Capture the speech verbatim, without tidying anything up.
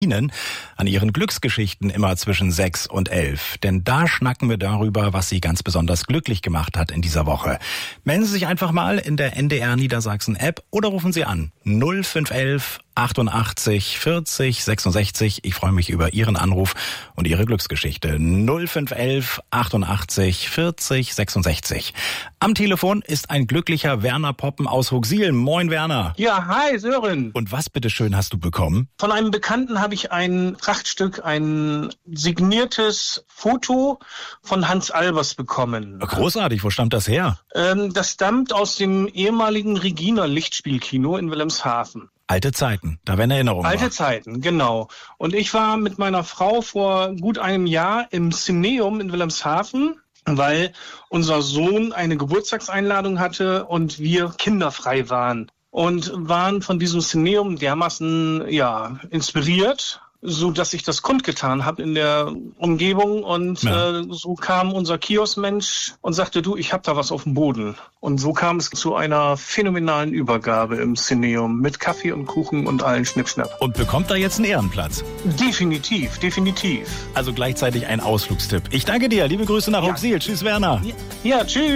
Ihnen an Ihren Glücksgeschichten immer zwischen sechs und elf. Denn da schnacken wir darüber, was Sie ganz besonders glücklich gemacht hat in dieser Woche. Melden Sie sich einfach mal in der N D R Niedersachsen App oder rufen Sie an null fünf elf achtundachtzig vierzig sechsundsechzig. Ich freue mich über Ihren Anruf und Ihre Glücksgeschichte. null fünf elf achtundachtzig vierzig sechsundsechzig. Am Telefon ist ein glücklicher Werner Poppen aus Hooxil. Moin Werner. Ja, hi Sören. Und was bitteschön hast du bekommen? Von einem Bekannten habe ich ein Prachtstück, ein signiertes Foto von Hans Albers bekommen. Großartig, wo stammt das her? Ähm, das stammt aus dem ehemaligen Regina Lichtspielkino in Wilhelmshaven. Alte Zeiten, da werden Erinnerungen. Alte wach. Zeiten, genau. Und ich war mit meiner Frau vor gut einem Jahr im Cineum in Wilhelmshaven, weil unser Sohn eine Geburtstagseinladung hatte und wir kinderfrei waren. Und waren von diesem Cineum dermaßen ja, inspiriert, so dass ich das kundgetan habe in der Umgebung. Und ja. äh, so kam unser Kioskmensch und sagte, du, ich hab da was auf dem Boden. Und so kam es zu einer phänomenalen Übergabe im Cineum mit Kaffee und Kuchen und allen Schnippschnapp. Und bekommt da jetzt einen Ehrenplatz? Definitiv, definitiv. Also gleichzeitig ein Ausflugstipp. Ich danke dir, liebe Grüße nach ja. Hooxil. Tschüss, Werner. Ja, ja, tschüss.